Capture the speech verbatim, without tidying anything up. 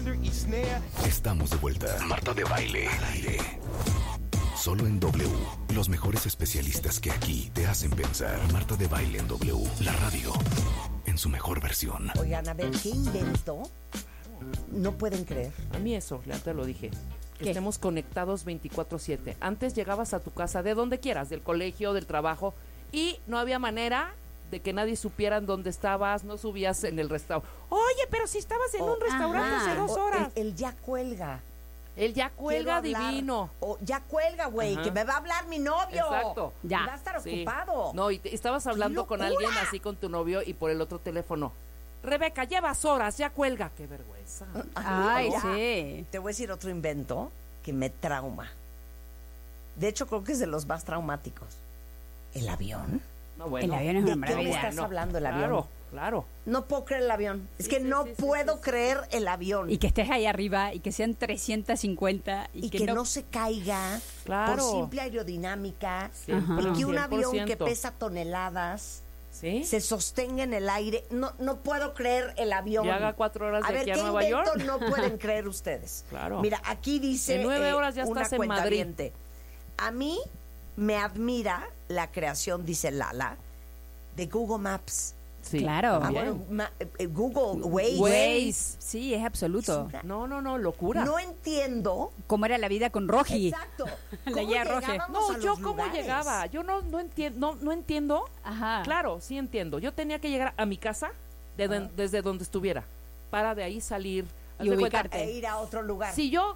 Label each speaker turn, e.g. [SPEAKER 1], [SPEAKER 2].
[SPEAKER 1] Estamos de vuelta. Marta de Baile. Al aire. Solo en W. Los mejores especialistas que aquí te hacen pensar. Marta de Baile en W. La radio. En su mejor versión.
[SPEAKER 2] Oigan, a ver, ¿qué invento? No pueden creer.
[SPEAKER 3] A mí eso, ya te lo dije. Que
[SPEAKER 4] ¿Qué?
[SPEAKER 3] estemos conectados veinticuatro siete. Antes llegabas a tu casa de donde quieras, del colegio, del trabajo, y no había manera de que nadie supiera en dónde estabas, no subías en el restaurante. Oye, pero si estabas en
[SPEAKER 2] Oh,
[SPEAKER 3] un restaurante
[SPEAKER 4] ajá.
[SPEAKER 3] hace dos
[SPEAKER 2] O
[SPEAKER 3] horas.
[SPEAKER 2] El, el ya cuelga.
[SPEAKER 3] Él ya cuelga
[SPEAKER 2] Quiero hablar.
[SPEAKER 3] divino.
[SPEAKER 2] O ya cuelga, güey,
[SPEAKER 3] Ajá.
[SPEAKER 2] que me va a hablar mi novio.
[SPEAKER 3] Exacto.
[SPEAKER 4] Ya.
[SPEAKER 2] Y va a estar
[SPEAKER 3] Sí.
[SPEAKER 2] ocupado.
[SPEAKER 3] No, y te- estabas hablando con
[SPEAKER 2] locura!
[SPEAKER 3] alguien así con tu novio y por el otro teléfono. Rebeca, llevas horas, ya cuelga. Qué vergüenza.
[SPEAKER 4] Ay,
[SPEAKER 2] ya.
[SPEAKER 4] sí.
[SPEAKER 2] Te voy a decir otro invento que me trauma. De hecho, creo que es de los más traumáticos. ¿El avión?
[SPEAKER 3] No, bueno.
[SPEAKER 4] El avión es
[SPEAKER 2] ¿De
[SPEAKER 4] una
[SPEAKER 2] qué me
[SPEAKER 4] maravilla.
[SPEAKER 2] estás hablando, el avión?
[SPEAKER 3] Claro, claro.
[SPEAKER 2] No puedo creer el avión. Es
[SPEAKER 3] Sí,
[SPEAKER 2] que
[SPEAKER 3] sí,
[SPEAKER 2] no
[SPEAKER 3] sí, sí,
[SPEAKER 2] puedo
[SPEAKER 3] sí, sí.
[SPEAKER 2] creer el avión.
[SPEAKER 4] Y que estés ahí arriba y que sean trescientos cincuenta y,
[SPEAKER 2] Y que, no... se caiga
[SPEAKER 3] Claro.
[SPEAKER 2] por simple aerodinámica.
[SPEAKER 3] Sí,
[SPEAKER 4] Ajá.
[SPEAKER 2] Y que un
[SPEAKER 3] cien por
[SPEAKER 2] avión que
[SPEAKER 3] ciento.
[SPEAKER 2] pesa toneladas
[SPEAKER 3] ¿Sí?
[SPEAKER 2] se sostenga en el aire. No, no puedo creer el avión.
[SPEAKER 3] Y haga cuatro horas
[SPEAKER 2] a
[SPEAKER 3] de
[SPEAKER 2] ver,
[SPEAKER 3] aquí a
[SPEAKER 2] ¿qué
[SPEAKER 3] Nueva
[SPEAKER 2] invento
[SPEAKER 3] York?
[SPEAKER 2] no pueden creer ustedes?
[SPEAKER 3] Claro.
[SPEAKER 2] Mira, aquí dice
[SPEAKER 3] En nueve
[SPEAKER 2] eh,
[SPEAKER 3] horas ya
[SPEAKER 2] una
[SPEAKER 3] estás en Madrid.
[SPEAKER 2] cuentaviente. A mí me admira la creación, dice Lala, de Google Maps.
[SPEAKER 3] Sí,
[SPEAKER 4] Claro.
[SPEAKER 2] Ah,
[SPEAKER 3] también.
[SPEAKER 2] bueno, ma- eh, Google Waze.
[SPEAKER 4] Waze. Sí, es absoluto.
[SPEAKER 2] Es una-
[SPEAKER 3] No, no, no, locura.
[SPEAKER 2] No entiendo.
[SPEAKER 4] ¿Cómo era la vida con Roji?
[SPEAKER 2] Exacto.
[SPEAKER 4] La
[SPEAKER 2] ¿Cómo
[SPEAKER 4] guía roja.
[SPEAKER 2] llegábamos
[SPEAKER 3] No,
[SPEAKER 2] a
[SPEAKER 3] yo
[SPEAKER 2] los
[SPEAKER 3] cómo
[SPEAKER 2] lugares?
[SPEAKER 3] llegaba. Yo no, no entiendo, no, no entiendo.
[SPEAKER 4] Ajá.
[SPEAKER 3] Claro, sí entiendo. Yo tenía que llegar a mi casa de don- desde donde estuviera para de ahí salir. Haz
[SPEAKER 4] Y
[SPEAKER 3] de cuenta,
[SPEAKER 4] ubicarte.
[SPEAKER 2] E ir a otro lugar.
[SPEAKER 3] Si yo